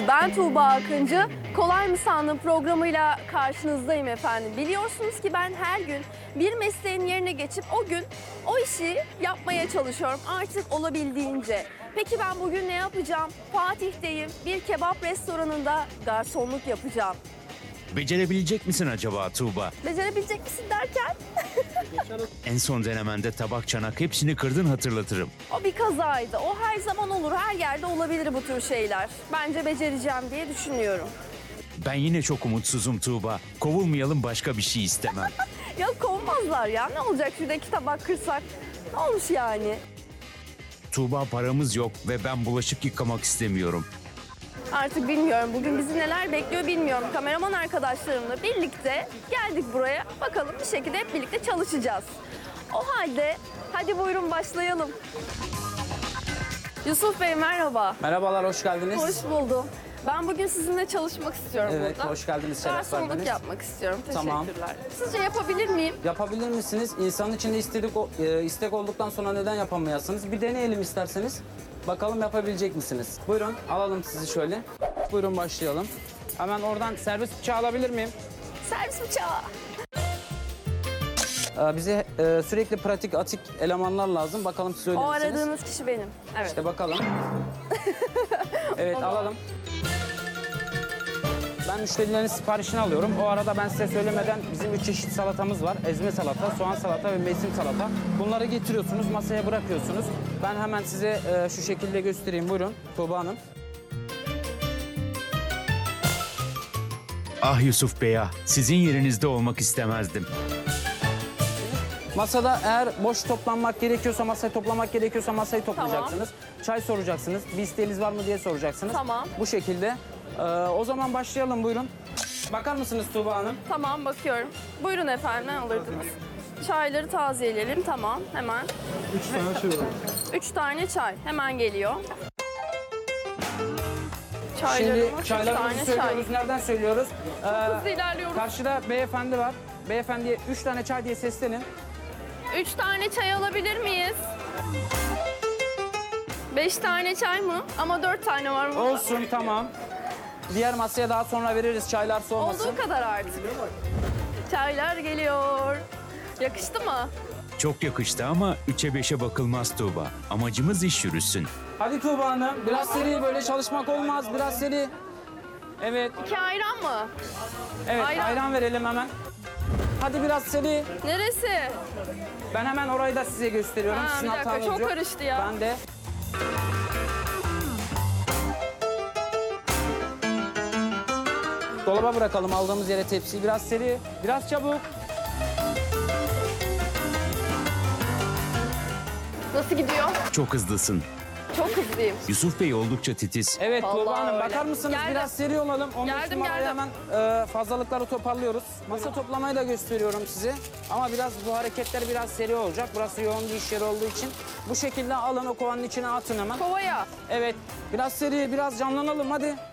Ben Tuğba Akıncı. Kolay mı sandın programıyla karşınızdayım efendim. Biliyorsunuz ki ben her gün bir mesleğin yerine geçip o gün o işi yapmaya çalışıyorum artık olabildiğince. Peki ben bugün ne yapacağım? Fatih'teyim. Bir kebap restoranında garsonluk yapacağım. Becerebilecek misin acaba Tuğba? Becerebilecek misin derken? En son denemende tabak çanak hepsini kırdın hatırlatırım. O bir kazaydı. O her zaman olur. Her yerde olabilir bu tür şeyler. Bence becereceğim diye düşünüyorum. Ben yine çok umutsuzum Tuğba. Kovulmayalım, başka bir şey istemem. Ya kovmazlar ya. Ne olacak şuradaki tabak kırsak? Ne olmuş yani? Tuğba, paramız yok ve ben bulaşık yıkamak istemiyorum. Artık bilmiyorum. Bugün bizi neler bekliyor bilmiyorum. Kameraman arkadaşlarımla birlikte geldik buraya. Bakalım bir şekilde hep birlikte çalışacağız. O halde hadi buyurun başlayalım. Yusuf Bey merhaba. Merhabalar, hoş geldiniz. Hoş buldum. Ben bugün sizinle çalışmak istiyorum Evet, burada. hoş geldiniz, şeref Garsonluk verdiniz. yapmak istiyorum. Tamam. Teşekkürler. Sizce yapabilir miyim? Yapabilir misiniz? İnsanın içinde istek olduktan sonra neden yapamayasınız? Bir deneyelim isterseniz. Bakalım yapabilecek misiniz? Buyurun, alalım sizi şöyle. Buyurun başlayalım. Hemen oradan servis bıçağı alabilir miyim? Servis bıçağı. Bize sürekli pratik, atik elemanlar lazım. Bakalım siz öyle O misiniz? aradığınız kişi benim. Evet. İşte bakalım. Evet, alalım. Ben müşterilerin siparişini alıyorum. O arada ben size söylemeden bizim 3 çeşit salatamız var. Ezme salata, soğan salata ve mevsim salata. Bunları getiriyorsunuz, masaya bırakıyorsunuz. Ben hemen size şu şekilde göstereyim. Buyurun Tuğba Hanım. Ah Yusuf Bey, ah, sizin yerinizde olmak istemezdim. Masada eğer boş toplanmak gerekiyorsa, masayı toplamak gerekiyorsa masayı toplayacaksınız. Çay soracaksınız. Bir isteğiniz var mı diye soracaksınız. Tamam. Bu şekilde. O zaman başlayalım, buyurun. Bakar mısınız Tuğba Hanım? Tamam bakıyorum. Buyurun efendim ne alırdınız? Çayları tazeleyelim tamam hemen. 3 tane şey var. 3 tane çay hemen geliyor. Şimdi Çaylarımız 3 çaylarımızı tane söylüyoruz. çay. Nereden söylüyoruz? Hızlı ilerliyoruz. Karşıda beyefendi var. Beyefendiye 3 tane çay diye seslenin. 3 tane çay alabilir miyiz? 5 tane çay mı? Ama 4 tane var burada. Olsun, tamam. Diğer masaya daha sonra veririz, çaylar soğumasın. Olduğu kadar artık. Çaylar geliyor. Yakıştı mı? Çok yakıştı ama 3'e 5'e bakılmaz Tuğba. Amacımız iş yürüsün. Hadi Tuğba Hanım, biraz seri, böyle çalışmak olmaz, biraz seri. Evet, 2 ayran mı? evet Ayran. ayran verelim hemen. Hadi biraz seri. Neresi? Ben hemen orayı da size gösteriyorum. Ha, Sizin bir dakika, hatanız çok yok. karıştı ya. Ben de. Dolaba bırakalım aldığımız yere tepsiyi. Biraz seri, biraz çabuk. Nasıl gidiyor? Çok hızlısın. Çok hızlıyım. Yusuf Bey oldukça titiz. Evet Vallahi Tuğba Hanım, öyle. bakar mısınız? Geldim. Biraz seri olalım. 15 Geldim, numaraya geldim. hemen fazlalıkları toparlıyoruz. Masa toplamayı da gösteriyorum size. Ama biraz bu hareketler biraz seri olacak. Burası yoğun bir iş yeri olduğu için. Bu şekilde alın, o kovanın içine atın hemen. Kovaya. Evet, biraz seri, biraz canlanalım hadi.